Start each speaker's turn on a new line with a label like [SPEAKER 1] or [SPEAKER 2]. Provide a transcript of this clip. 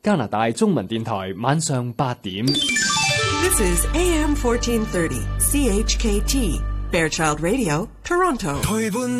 [SPEAKER 1] 加拿大中文電台晚上8點。
[SPEAKER 2] This is AM 1430 CHKT Fairchild Radio, Toronto.